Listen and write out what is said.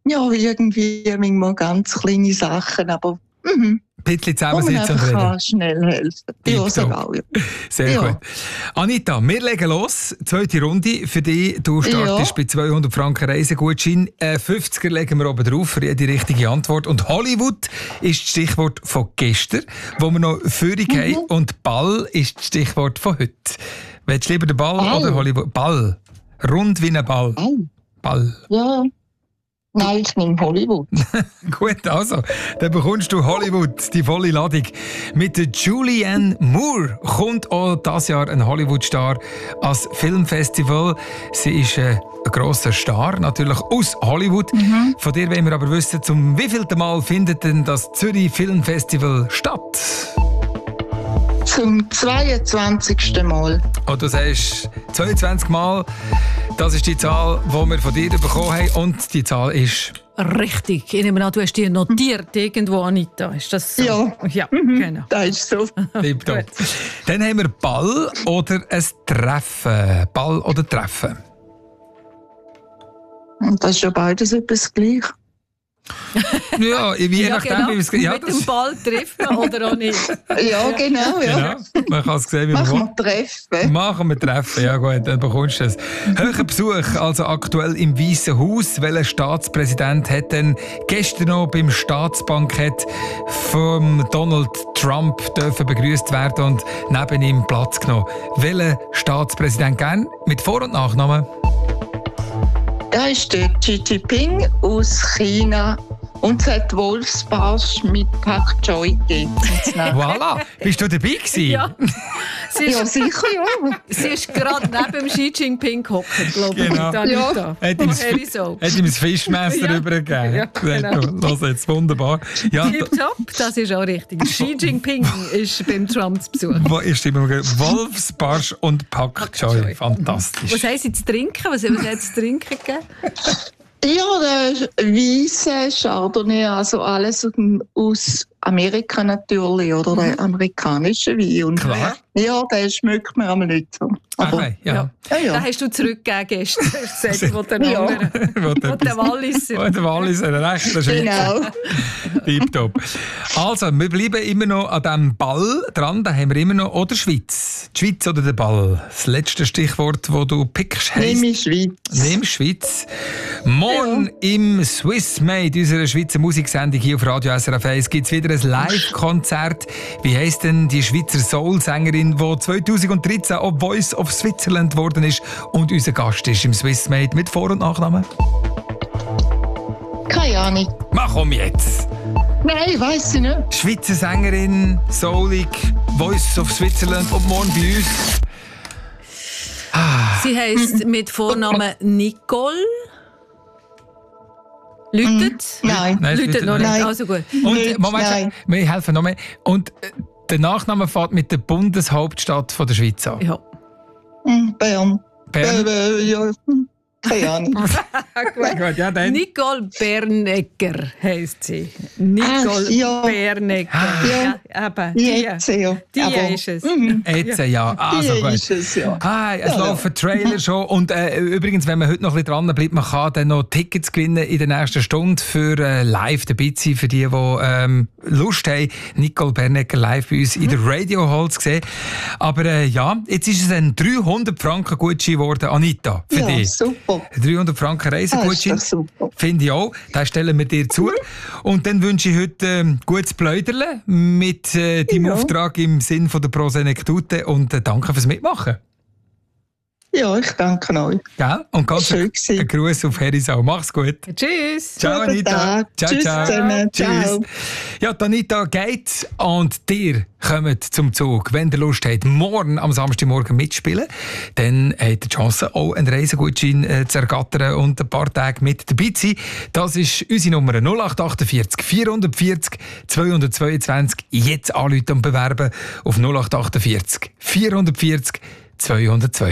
Ja, irgendwie manchmal ganz kleine Sachen, aber ein bisschen zusammensitzen und reden. Kann schnell helfen. Ja, sogar, ja. Sehr gut. Anita, wir legen los. Zweite Runde für dich. Du startest bei 200 Franken Reisegutschein. 50er legen wir oben drauf für jede richtige Antwort. Und Hollywood ist das Stichwort von gestern, wo wir noch Führung haben. Und Ball ist das Stichwort von heute. Willst du lieber den Ball oder Hollywood? Ball. Rund wie ein Ball. Ball. Ja. Nein, ich nehme Hollywood. Gut, also, dann bekommst du Hollywood, die volle Ladung. Mit der Julianne Moore kommt auch dieses Jahr ein Hollywood-Star als Filmfestival. Sie ist ein grosser Star, natürlich aus Hollywood. Von dir wollen wir aber wissen, zum wievielten Mal findet denn das Zürich Filmfestival statt? Zum 22. Mal. Und du sagst 22 Mal. Das ist die Zahl, die wir von dir bekommen haben. Und die Zahl ist... Richtig. Ich nehme an, du hast die notiert irgendwo, Anita. Ist das so? Ja, genau. Das ist so. Dann haben wir Ball oder ein Treffen. Ball oder Treffen. Und das ist ja beides etwas gleich. Ja, je nachdem, wie es geht. Mit dem Ball treffen oder auch nicht. Ja, genau. Man kann es sehen, wie man will. Machen wir Treffen, ja gut, dann bekommst du es. Höherer Besuch, also aktuell im Weißen Haus. Welcher Staatspräsident hat denn gestern noch beim Staatsbankett von Donald Trump dürfen begrüßt werden und neben ihm Platz genommen? Welcher Staatspräsident gern mit Vor- und Nachnamen? Da ist der Xi Jinping aus China und es hat Wolfsbarsch mit Pak Choi gegeben. Voilà, bist du dabei gewesen? Ja. Ja, sicher, ja. Sie ist gerade neben Xi Jinping gehockt, glaube ich. Genau. Ja. Hat ihm das Fischmesser übergegeben. Ja, genau. Das ist jetzt wunderbar. Ja, Tipptopp, das ist auch richtig. Xi Jinping ist beim Trump zu Besuch. Wo ist immer Wolfsbarsch und Pak Choi. Fantastisch. Was haben Sie zu trinken? Was hat es zu trinken gegeben? Ja, der Weisse Chardonnay, also alles aus Amerika natürlich, oder der amerikanische Wein. Und klar. Ja, den schmeckt mir einmal nicht so. Aber, okay, ja. Den hast du zurückgegeben gestern. Das ist von den anderen. Von den Walliser. Von den Walliser, ein rechter Schweizer. Genau. Tipptopp. Also, wir bleiben immer noch an diesem Ball dran. Da haben wir immer noch oder Schweiz. Die Schweiz oder der Ball? Das letzte Stichwort, das du pickst, heisst... Nehme Schweiz. Nimm Schweiz. Morgen im Swiss Made, unserer Schweizer Musiksendung hier auf Radio SRF 1, gibt es wieder ein Live-Konzert. Wie heisst denn die Schweizer Soul-Sängerin, die 2013 auch Voice of Switzerland geworden ist und unser Gast ist im Swiss Made mit Vor- und Nachnamen? Keine Ahnung. Mach um jetzt! Nein, weiss ich nicht. Schweizer Sängerin, Soulig, Voice of Switzerland und morgen bei uns. Sie heisst mit Vornamen Nicole. Läutet? Nein. Läutet noch nicht. Nein. Also gut. Und Moment, wir helfen noch mehr. Und der Nachname fängt mit der Bundeshauptstadt von der Schweiz an. Ja. Bern. Bern? Ja, keine Ahnung. Gut, ja, dann. Nicole Bernegger heisst sie. Nicole ja. Bernegger. Ja, eben. Jetzt, ja. Die Aber, ist es. Jetzt, ja. Also die gut. ist es, ja. Es laufen Trailer schon. Und übrigens, wenn man heute noch ein bisschen dran bleibt, man kann dann noch Tickets gewinnen in der nächsten Stunde für live dabei zu sein, für die Lust haben, Nicole Bernegger live bei uns in der Radio Hall zu sehen. Aber jetzt ist es ein 300 Franken Gutschein geworden, Anita, für Ja, dich. super. 300 Franken Reisegutschein. Das ist doch super. Finde ich auch. Das stellen wir dir zu. Und dann wünsche ich heute gutes Pläuderle mit deinem Auftrag im Sinn von der Prosenektute und danke fürs Mitmachen. Ja, ich danke euch. Gell? Und ganz Schön ein Gruß auf Herisau. Mach's gut. Tschüss. Ciao, Guten Anita. Tag. Ciao, Tschüss ciao. zusammen. Tschüss. Ciao. Ja, die Anita geht und dir kommt zum Zug. Wenn ihr Lust habt, morgen am Samstagmorgen mitspielen, dann habt ihr die Chance, auch einen Reisegutschein zu ergattern und ein paar Tage mit dabei zu sein. Das ist unsere Nummer 0848 440 222. Jetzt anrufen und bewerben auf 0848 440 222.